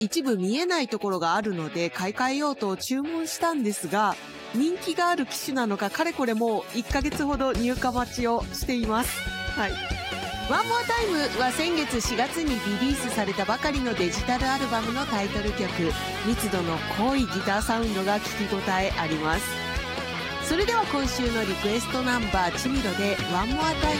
一部見えないところがあるので買い替えようと注文したんですが、人気がある機種なのかかれこれもう1ヶ月ほど入荷待ちをしています。はい。ワンモアタイムは先月4月にリリースされたばかりのデジタルアルバムのタイトル曲。密度の濃いギターサウンドが聞き応えあります。それでは今週のリクエストナンバーチミロでワンモアタイム。